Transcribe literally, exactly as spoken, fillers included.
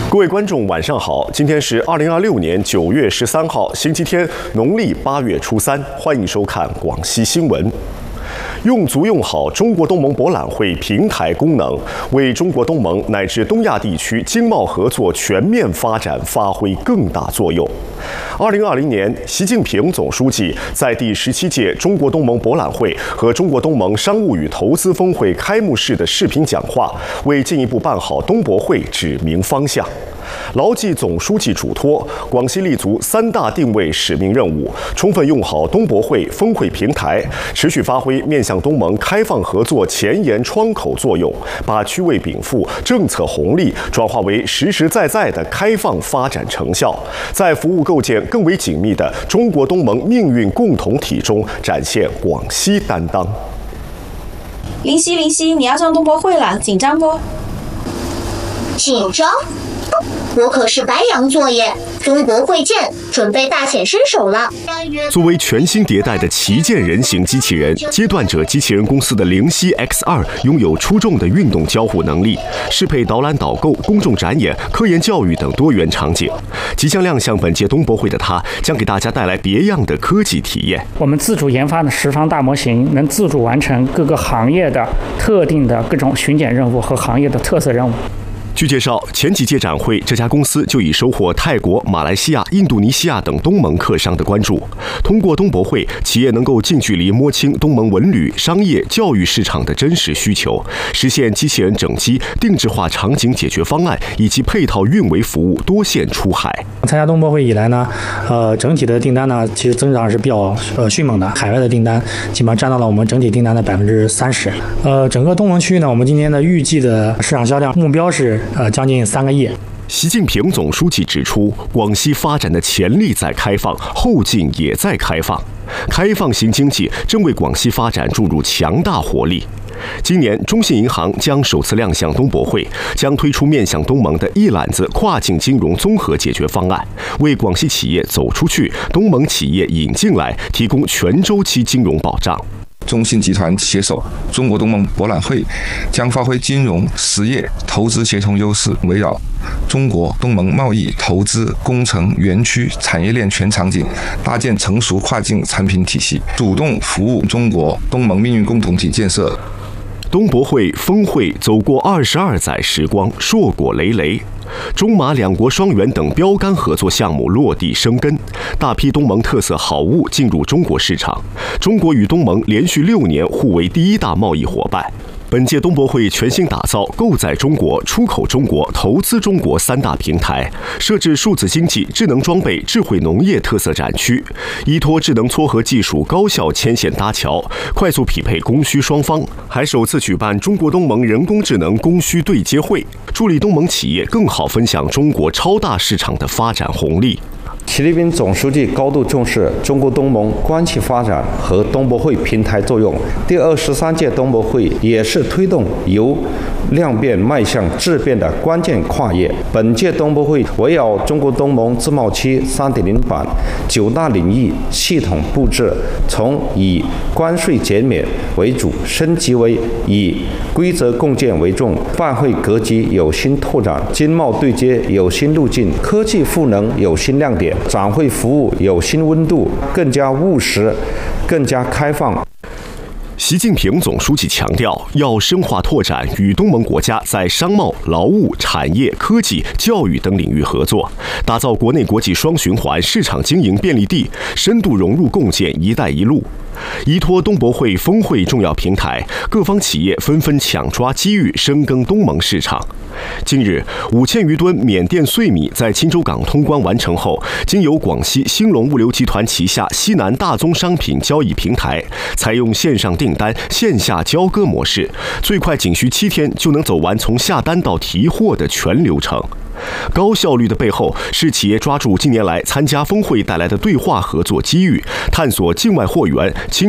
各位观众，晚上好！今天是二零二六年九月十三号，星期天，农历八月初三。欢迎收看广西新闻。用足用好中国东盟博览会平台功能，为中国东盟乃至东亚地区经贸合作全面发展发挥更大作用。二零二零年，习近平总书记在第十七届中国东盟博览会和中国东盟商务与投资峰会开幕式的视频讲话，为进一步办好东博会指明方向。牢记总书记嘱托，广西立足三大定位使命任务，充分用好东博会峰会平台，持续发挥面向东盟开放合作前沿窗口作用，把区位禀赋、政策红利转化为实实在在的开放发展成效，在服务构建更为紧密的中国东盟命运共同体中展现广西担当。 林夕，林夕，你要上东博会了，紧张不？ 紧张？我可是白羊座耶！中国会见，准备大显身手了。 作为全新迭代的旗舰人形机器人，阶段者机器人公司的灵犀 X 二拥有出众的运动交互能力，适配导览导购、公众展演、科研教育等多元场景。即将亮相本届东博会的它，将给大家带来别样的科技体验。 我们自主研发的十方大模型，能自主完成各个行业的特定的各种巡检任务和行业的特色任务。 据介绍，前几届展会，这家公司就已收获泰国、马来西亚、印度尼西亚等东盟客商的关注。通过东博会，企业能够近距离摸清东盟文旅、商业、教育市场的真实需求，实现机器人整机、定制化场景解决方案以及配套运维服务多线出海。 参加东博会以来呢，呃，整体的订单呢，其实增长是比较呃迅猛的，海外的订单基本上占到了我们整体订单的百分之三十。呃，整个东盟区域呢，我们今年的预计的市场销量目标是。呃，将近三个亿。 习近平总书记指出，广西发展的潜力在开放，后劲也在开放。开放型经济正为广西发展注入强大活力。今年，中信银行将首次亮相东博会，将推出面向东盟的一揽子跨境金融综合解决方案，为广西企业走出去、东盟企业引进来提供全周期金融保障。 中信集团携手中国东盟博览会，将发挥金融、实业、投资协同优势，围绕中国东盟贸易、投资、工程、园区、产业链全场景，搭建成熟跨境产品体系，主动服务中国东盟命运共同体建设。 东博会峰会走过二十二载时光，硕果累累。中马两国双园等标杆合作项目落地生根，大批东盟特色好物进入中国市场。中国与东盟连续六年互为第一大贸易伙伴。本届东博会全新打造购在中国、出口中国、投资中国三大平台，设置数字经济、智能装备、智慧农业特色展区，依托智能撮合技术高效牵线搭桥，快速匹配供需双方，还首次举办中国东盟人工智能供需对接会，助力东盟企业更好分享中国超大市场的发展红利。 习近平总书记高度重视中国东盟关系发展和东博会平台作用。第二十三届东博会也是推动由量变迈向质变的关键跨越。本届东博会围绕中国东盟自贸区 三点零 版九大领域系统布置，从以关税减免为主升级为以规则共建为重，办会格局有新拓展，经贸对接有新路径，科技赋能有新亮点。展会服务有新温度，更加务实，更加开放。 习近平总书记强调，要深化拓展与东盟国家在商贸、劳务、产业、科技、教育等领域合作，打造国内国际双循环市场经营便利地，深度融入共建“一带一路”。依托东博会峰会重要平台，各方企业纷纷抢抓机遇，深耕东盟市场。近日，五千余吨缅甸碎米在钦州港通关完成后，经由广西兴隆物流集团旗下西南大宗商品交易平台，采用线上订单、线下交割模式，最快仅需七天就能走完从下单到提货的全流程。高效率的背后是企业抓住近年来参加峰会带来的对话合作机遇，探索境外货源、